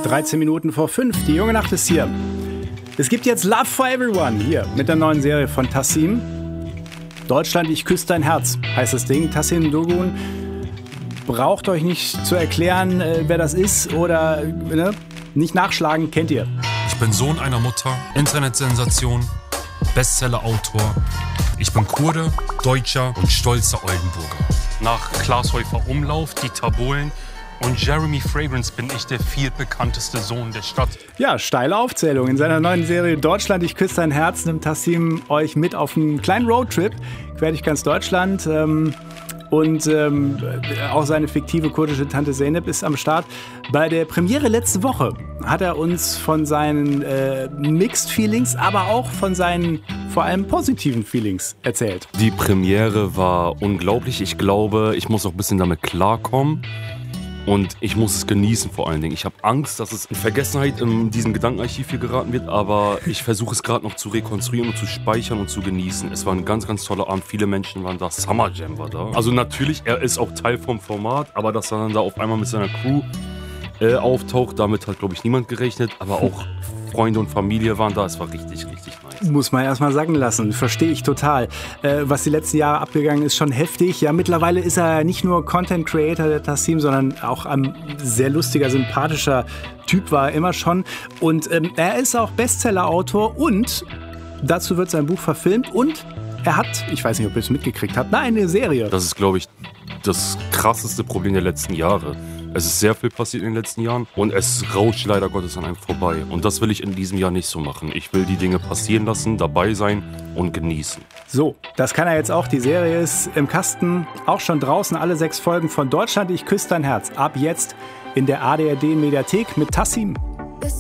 13 Minuten vor 5. Die junge Nacht ist hier. Es gibt jetzt Love for Everyone hier mit der neuen Serie von Tassim. Deutschland, ich küsse dein Herz heißt das Ding. Tassim Dogun braucht euch nicht zu erklären, wer das ist oder nicht nachschlagen, kennt ihr. Ich bin Sohn einer Mutter, Internetsensation, Bestseller-Autor. Ich bin Kurde, Deutscher und stolzer Oldenburger. Nach Klaas Häufer Umlauf, Dieter Bohlen und Jeremy Fragrance bin ich der viertbekannteste Sohn der Stadt. Ja, steile Aufzählung. In seiner neuen Serie Deutschland, ich küsse dein Herz nimmt Tassim euch mit auf einen kleinen Roadtrip quer durch ganz Deutschland. Und auch seine fiktive kurdische Tante Zeynep ist am Start. Bei der Premiere letzte Woche hat er uns von seinen Mixed Feelings, aber auch von seinen vor allem positiven Feelings erzählt. Die Premiere war unglaublich. Ich glaube, ich muss auch ein bisschen damit klarkommen. Und ich muss es genießen vor allen Dingen. Ich habe Angst, dass es in Vergessenheit in diesem Gedankenarchiv hier geraten wird, aber ich versuche es gerade noch zu rekonstruieren und zu speichern und zu genießen. Es war ein ganz, ganz toller Abend. Viele Menschen waren da. Summer Jam war da. Also natürlich, er ist auch Teil vom Format, aber dass er dann da auf einmal mit seiner Crew auftaucht, damit hat, glaube ich, niemand gerechnet. Aber auch Freunde und Familie waren da. Es war richtig, richtig nice. Muss man erstmal sagen lassen. Verstehe ich total. Was die letzten Jahre abgegangen ist, schon heftig. Ja, mittlerweile ist er nicht nur Content Creator der Tassim, sondern auch ein sehr lustiger, sympathischer Typ war er immer schon. Und er ist auch Bestseller-Autor und dazu wird sein Buch verfilmt und er hat, ich weiß nicht, ob ihr es mitgekriegt habt, eine Serie. Das ist, glaube ich, das krasseste Problem der letzten Jahre. Es ist sehr viel passiert in den letzten Jahren und es rauscht leider Gottes an einem vorbei. Und das will ich in diesem Jahr nicht so machen. Ich will die Dinge passieren lassen, dabei sein und genießen. So, das kann er jetzt auch. Die Serie ist im Kasten, auch schon draußen. Alle 6 Folgen von Deutschland, ich küsse dein Herz. Ab jetzt in der ARD Mediathek mit Tassim.